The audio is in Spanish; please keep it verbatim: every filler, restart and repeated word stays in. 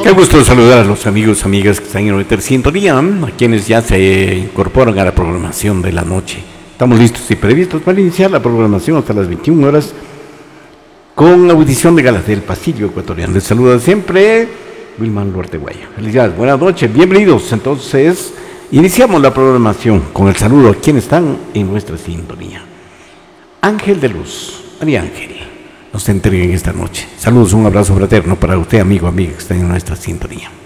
Qué gusto saludar a los amigos, amigas que están en nuestra sintonía, a quienes ya se incorporan a la programación de la noche. Estamos listos y previstos para iniciar la programación hasta las veintiuna horas con audición de Galas del Pasillo Ecuatoriano. Les saluda siempre Wilman Luarte Guaya. Felicidades, buenas noches, bienvenidos. Entonces, iniciamos la programación con el saludo a quienes están en nuestra sintonía. Ángel de Luz, María Ángel, nos entreguen esta noche. Saludos, un abrazo fraterno para usted, amigo, amiga, que está en nuestra sintonía.